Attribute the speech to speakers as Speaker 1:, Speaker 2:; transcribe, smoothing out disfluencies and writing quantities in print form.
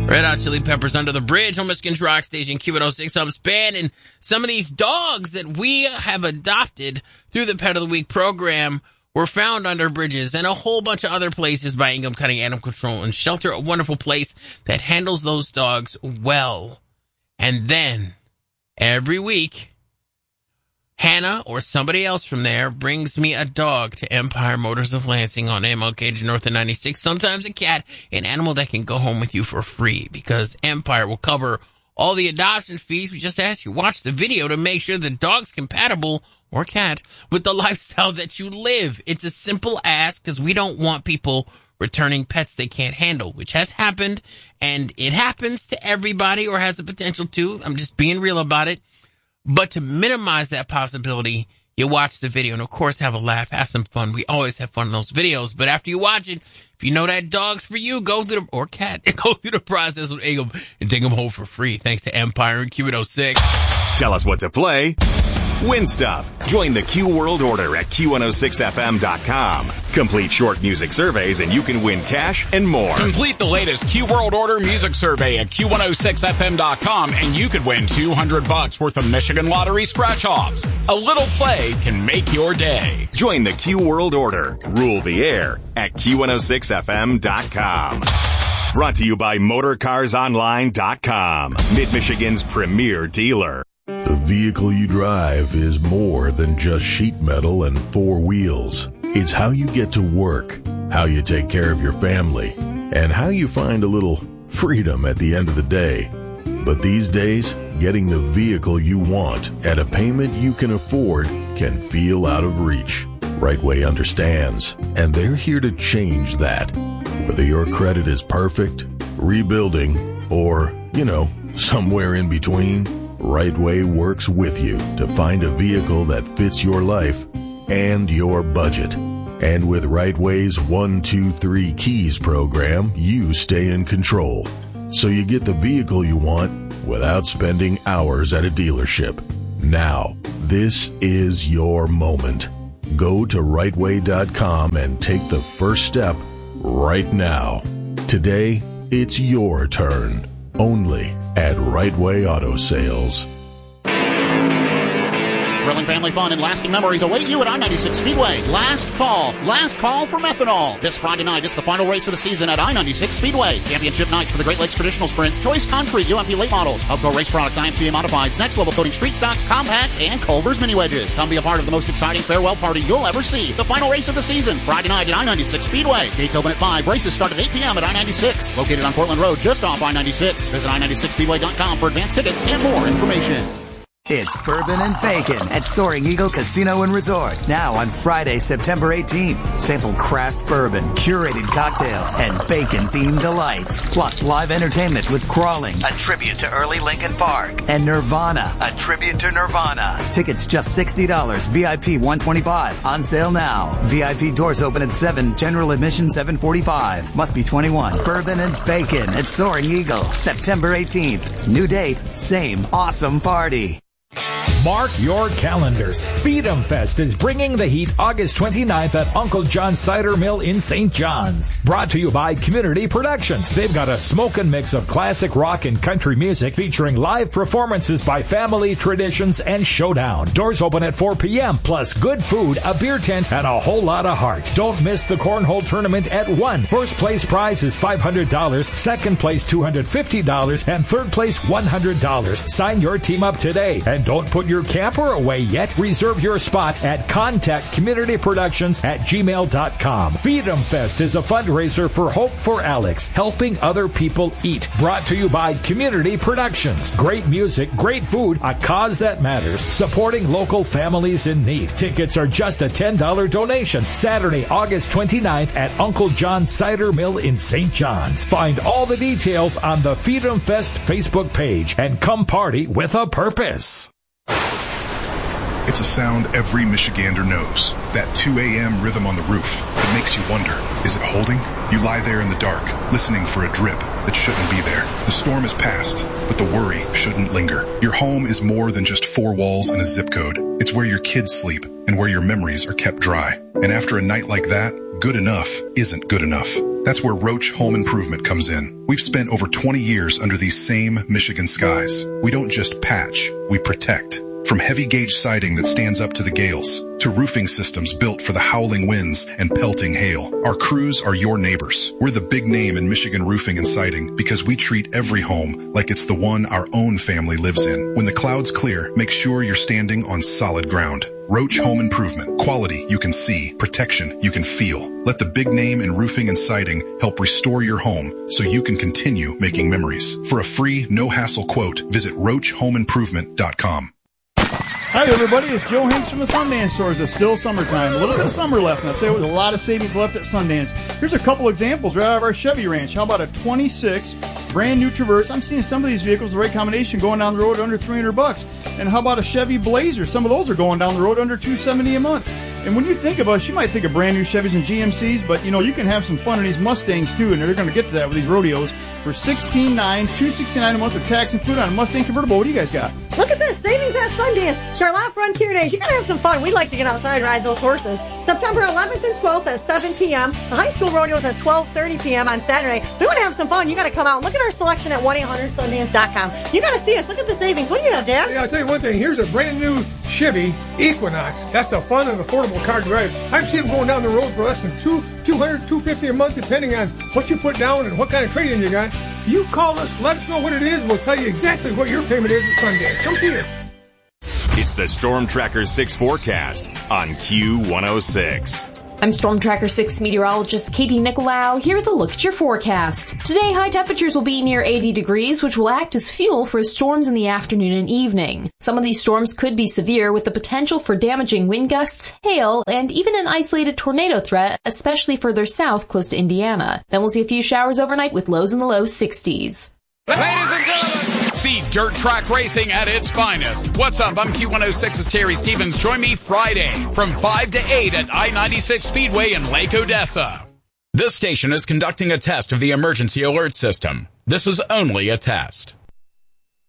Speaker 1: Red Hot Chili Peppers, Under the Bridge on Michigan's Rock Station, Q106 Hubs Band. And some of these dogs that we have adopted through the Pet of the Week program were found under bridges and a whole bunch of other places by Ingham Cutting Animal Control and Shelter, a wonderful place that handles those dogs well. And then, every week, Hannah or somebody else from there brings me a dog to Empire Motors of Lansing on MLK North of 96. Sometimes a cat, an animal that can go home with you for free because Empire will cover all the adoption fees. We just ask you watch the video to make sure the dog's compatible or cat with the lifestyle that you live. It's a simple ask because we don't want people returning pets they can't handle, which has happened, and it happens to everybody or has the potential to. I'm just being real about it. But to minimize that possibility, you watch the video and, of course, have a laugh, have some fun. We always have fun in those videos. But after you watch it, if you know that dog's for you, go through the, or cat, go through the process with Ingham and take them home for free. Thanks to Empire and Q106.
Speaker 2: Tell us what to play. Win stuff. Join the Q World Order at Q106FM.com. Complete short music surveys and you can win cash and more.
Speaker 3: Complete the latest Q World Order music survey at Q106FM.com and you could win $200 worth of Michigan Lottery scratch-offs. A little play can make your day.
Speaker 2: Join the Q World Order. Rule the air at Q106FM.com. Brought to you by MotorCarsOnline.com. Mid-Michigan's premier dealer.
Speaker 4: The vehicle you drive is more than just sheet metal and four wheels. It's how you get to work, how you take care of your family, and how you find a little freedom at the end of the day. But these days, getting the vehicle you want at a payment you can afford can feel out of reach. Rightway understands, and they're here to change that. Whether your credit is perfect, rebuilding, or, somewhere in between, Rightway works with you to find a vehicle that fits your life and your budget. And with Rightway's 1, 2, 3 Keys program, you stay in control. So you get the vehicle you want without spending hours at a dealership. Now, this is your moment. Go to Rightway.com and take the first step right now. Today, it's your turn. Only at Rightway Auto Sales.
Speaker 5: Thrilling family fun and lasting memories await you at I-96 Speedway. Last call for methanol. This Friday night, it's the final race of the season at I-96 Speedway. Championship night for the Great Lakes Traditional Sprints, Choice Concrete, UMP Late Models, Hubco Race Products, IMCA Modifieds, Next Level Coating, Street Stocks, Compacts, and Culver's Mini Wedges. Come be a part of the most exciting farewell party you'll ever see. The final race of the season, Friday night at I-96 Speedway. Gates open at 5. Races start at 8 p.m. at I-96. Located on Portland Road, just off I-96. Visit I-96Speedway.com for advanced tickets and more information.
Speaker 6: It's Bourbon and Bacon at Soaring Eagle Casino and Resort. Now on Friday, September 18th. Sample craft bourbon, curated cocktails, and bacon-themed delights. Plus live entertainment with Crawling, a tribute to early Lincoln Park, and Nirvana, a tribute to Nirvana. Tickets just $60, VIP $125. On sale now. VIP doors open at 7, general admission $745. Must be 21. Bourbon and Bacon at Soaring Eagle, September 18th. New date, same awesome party.
Speaker 7: Mark your calendars. Feed'em Fest is bringing the heat August 29th at Uncle John's Cider Mill in St. John's. Brought to you by Community Productions. They've got a smokin' mix of classic rock and country music featuring live performances by Family Traditions and Showdown. Doors open at 4 p.m. plus good food, a beer tent, and a whole lot of heart. Don't miss the cornhole tournament at 1. First place prize is $500, second place $250, and third place $100. Sign your team up today and don't put your camper away yet. Reserve your spot at contactcommunityproductions@gmail.com. Feed'em Fest is a fundraiser for Hope for Alex, helping other people eat. Brought to you by Community Productions. Great music, great food, a cause that matters, supporting local families in need. Tickets are just a $10 donation. Saturday, August 29th at Uncle John's Cider Mill in St. John's. Find all the details on the Feed'em Fest Facebook page and come party with a purpose.
Speaker 8: It's a sound every Michigander knows. That 2 a.m. rhythm on the roof that makes you wonder, is it holding? You lie there in the dark, listening for a drip that shouldn't be there. The storm is past, but the worry shouldn't linger. Your home is more than just 4 walls and a zip code. It's where your kids sleep and where your memories are kept dry. And after a night like that, good enough isn't good enough. That's where Roach Home Improvement comes in. We've spent over 20 years under these same Michigan skies. We don't just patch, we protect. From heavy gauge siding that stands up to the gales, to roofing systems built for the howling winds and pelting hail, our crews are your neighbors. We're the big name in Michigan roofing and siding because we treat every home like it's the one our own family lives in. When the clouds clear, make sure you're standing on solid ground. Roach Home Improvement. Quality you can see, protection you can feel. Let the big name in roofing and siding help restore your home so you can continue making memories. For a free, no-hassle quote, visit RoachHomeImprovement.com.
Speaker 9: Hi everybody, it's Joe Hanks from the Sundance Stores. It's still summertime, a little bit of summer left, and I'd say there's a lot of savings left at Sundance. Here's a couple examples right out of our Chevy ranch. How about a 26 brand new Traverse? I'm seeing some of these vehicles, the right combination, going down the road under $300. And how about a Chevy Blazer? Some of those are going down the road under $270 a month. And when you think of us, you might think of brand new Chevys and GMCs, but you can have some fun in these Mustangs too, and they're going to get to that with these rodeos for $16,900, $269 a month with tax included on a Mustang convertible. What do you guys got?
Speaker 10: Look at this, savings at Sundance. Charlotte Frontier Days. You gotta have some fun. We'd like to get outside and ride those horses. September 11th and 12th at 7 p.m. The high school rodeo is at 12:30 p.m. on Saturday. We want to have some fun. You gotta come out. Look at our selection at 1-800-Sundance.com. You gotta see us. Look at the savings. What do you have, Dan?
Speaker 11: Yeah, I'll tell you one thing. Here's a brand new Chevy Equinox. That's a fun and affordable car to drive. I've seen them going down the road for less than $200, $250 a month, depending on what you put down and what kind of trade-in you got. You call us, let us know what it is. We'll tell you exactly what your payment is at Sundance. Come see us.
Speaker 2: It's the Storm Tracker 6 forecast on Q106.
Speaker 12: I'm Storm Tracker 6 meteorologist Katie Nicolau. Here with a look at your forecast. Today, high temperatures will be near 80 degrees, which will act as fuel for storms in the afternoon and evening. Some of these storms could be severe, with the potential for damaging wind gusts, hail, and even an isolated tornado threat, especially further south close to Indiana. Then we'll see a few showers overnight with lows in the low 60s.
Speaker 3: Ladies and gentlemen, see dirt track racing at its finest. What's up? I'm Q106's Terry Stevens. Join me Friday from 5 to 8 at I-96 Speedway in Lake Odessa. This station is conducting a test of the emergency alert system. This is only a test.